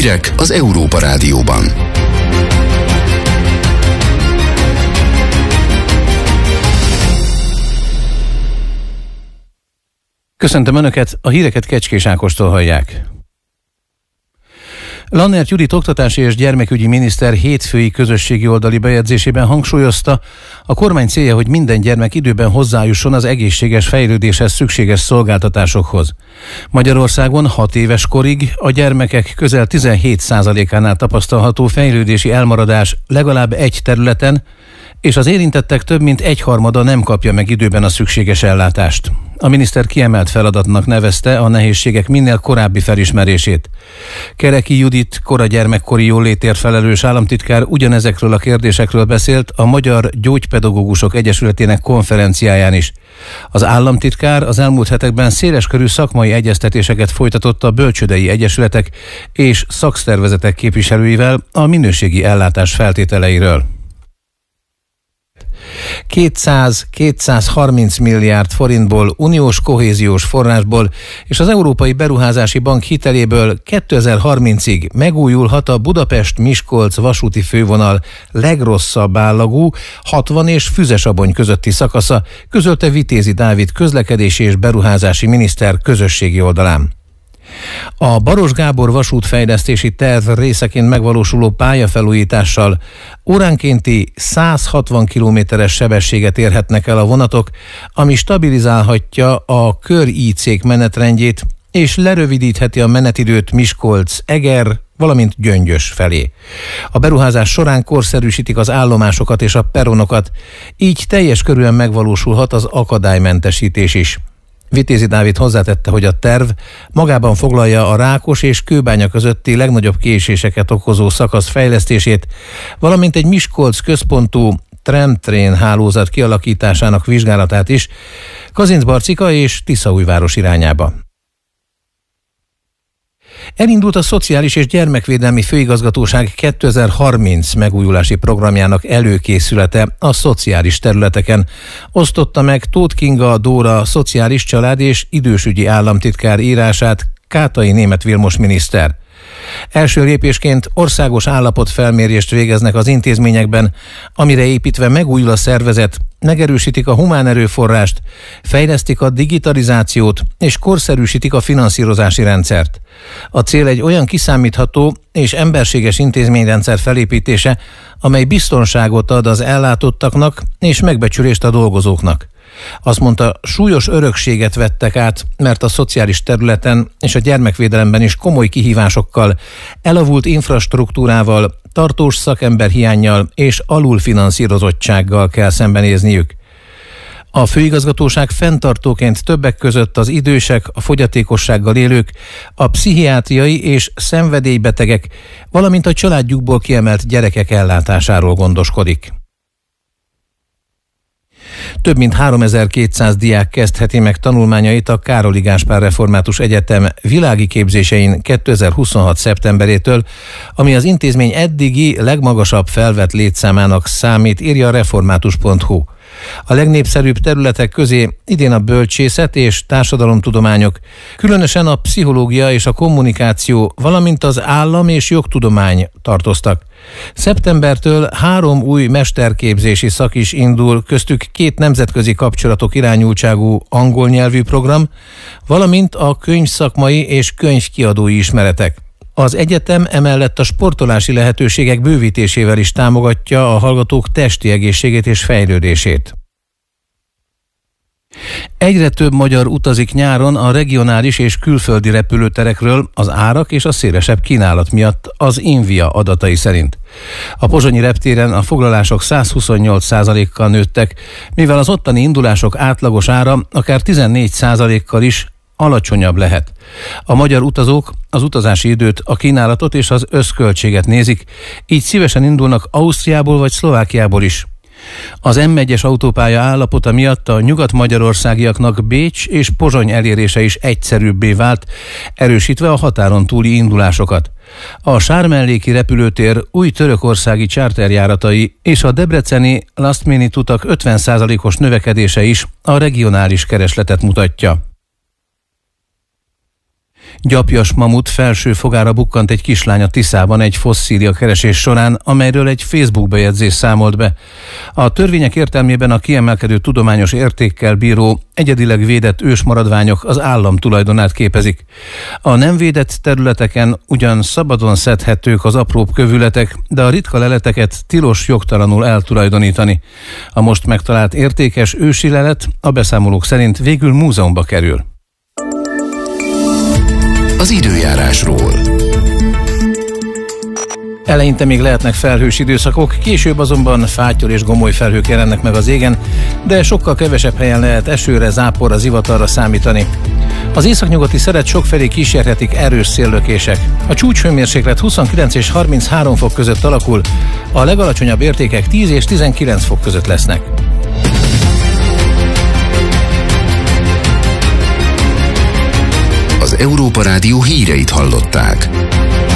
Hírek az Európa Rádióban. Köszöntöm Önöket, a híreket Kecskés Ákostól hallják. Lannert Judit oktatási és gyermekügyi miniszter hétfői közösségi oldali bejegyzésében hangsúlyozta, a kormány célja, hogy minden gyermek időben hozzájusson az egészséges fejlődéshez szükséges szolgáltatásokhoz. Magyarországon 6 éves korig a gyermekek közel 17%-ánál tapasztalható fejlődési elmaradás legalább egy területen, és az érintettek több mint 1/3 nem kapja meg időben a szükséges ellátást. A miniszter kiemelt feladatnak nevezte a nehézségek minél korábbi felismerését. Kereki Judit kora gyermekkori jólétért felelős államtitkár ugyanezekről a kérdésekről beszélt a Magyar Gyógypedagógusok Egyesületének konferenciáján is. Az államtitkár az elmúlt hetekben széleskörű szakmai egyeztetéseket folytatott a bölcsődei egyesületek és szakszervezetek képviselőivel a minőségi ellátás feltételeiről. 200-230 milliárd forintból, uniós kohéziós forrásból és az Európai Beruházási Bank hiteléből 2030-ig megújulhat a Budapest-Miskolc vasúti fővonal legrosszabb állagú 60 és Füzesabony közötti szakasza, közölte Vitézi Dávid közlekedési és beruházási miniszter közösségi oldalán. A Baros Gábor vasútfejlesztési terv részeként megvalósuló pályafelújítással óránkénti 160 km/h sebességet érhetnek el a vonatok, ami stabilizálhatja a kör-IC-k menetrendjét és lerövidítheti a menetidőt Miskolc, Eger, valamint Gyöngyös felé. A beruházás során korszerűsítik az állomásokat és a peronokat, így teljes körűen megvalósulhat az akadálymentesítés is. Vitézi Dávid hozzátette, hogy a terv magában foglalja a Rákos és Kőbánya közötti legnagyobb késéseket okozó szakasz fejlesztését, valamint egy Miskolc központú tramtrain hálózat kialakításának vizsgálatát is Kazincbarcika és Tiszaújváros irányába. Elindult a Szociális és Gyermekvédelmi Főigazgatóság 2030 megújulási programjának előkészülete a szociális területeken. Osztotta meg Tóth Kinga Dóra szociális család és idősügyi államtitkár írását Kátai Németh Vilmos miniszter. Első lépésként országos állapotfelmérést végeznek az intézményekben, amire építve megújul a szervezet, megerősítik a humán erőforrást, fejlesztik a digitalizációt és korszerűsítik a finanszírozási rendszert. A cél egy olyan kiszámítható és emberséges intézményrendszer felépítése, amely biztonságot ad az ellátottaknak és megbecsülést a dolgozóknak. Azt mondta, súlyos örökséget vettek át, mert a szociális területen és a gyermekvédelemben is komoly kihívásokkal, elavult infrastruktúrával, tartós szakemberhiánnyal és alulfinanszírozottsággal kell szembenézniük. A főigazgatóság fenntartóként többek között az idősek, a fogyatékossággal élők, a pszichiátriai és szenvedélybetegek, valamint a családjukból kiemelt gyerekek ellátásáról gondoskodik. Több mint 3200 diák kezdheti meg tanulmányait a Károli Gáspár Református Egyetem világi képzésein 2026. szeptemberétől, ami az intézmény eddigi legmagasabb felvett létszámának számít, írja a református.hu. A legnépszerűbb területek közé idén a bölcsészet és társadalomtudományok, különösen a pszichológia és a kommunikáció, valamint az állam- és jogtudomány tartoztak. Szeptembertől 3 új mesterképzési szak is indul, köztük 2 nemzetközi kapcsolatok irányultságú angol nyelvű program, valamint a könyvszakmai és könyvkiadói ismeretek. Az egyetem emellett a sportolási lehetőségek bővítésével is támogatja a hallgatók testi egészségét és fejlődését. Egyre több magyar utazik nyáron a regionális és külföldi repülőterekről az árak és a szélesebb kínálat miatt az Invia adatai szerint. A pozsonyi reptéren a foglalások 128%-kal nőttek, mivel az ottani indulások átlagos ára akár 14%-kal is alacsonyabb lehet. A magyar utazók az utazási időt, a kínálatot és az összköltséget nézik, így szívesen indulnak Ausztriából vagy Szlovákiából is. Az M1-es autópálya állapota miatt a nyugat-magyarországiaknak Bécs és Pozsony elérése is egyszerűbbé vált, erősítve a határon túli indulásokat. A Sármelléki repülőtér új törökországi charterjáratai és a debreceni last minute utak 50%-os növekedése is a regionális keresletet mutatja. Gyapjas mamut felső fogára bukkant egy kislány a Tiszában egy fosszília keresés során, amelyről egy Facebook bejegyzés számolt be. A törvények értelmében a kiemelkedő tudományos értékkel bíró, egyedileg védett ősmaradványok az állam tulajdonát képezik. A nem védett területeken ugyan szabadon szedhetők az apróbb kövületek, de a ritka leleteket tilos jogtalanul eltulajdonítani. A most megtalált értékes ősi lelet a beszámolók szerint végül múzeumba kerül. Az időjárásról. Eleinte még lehetnek felhős időszakok, később azonban fátyol és gomoly felhők jelennek meg az égen, de sokkal kevesebb helyen lehet esőre, záporra, zivatarra számítani. Az északnyugati szeret sokfelé kísérhetik erős széllökések. A csúcshőmérséklet 29 és 33 fok között alakul, a legalacsonyabb értékek 10 és 19 fok között lesznek. Az Európa Rádió híreit hallották.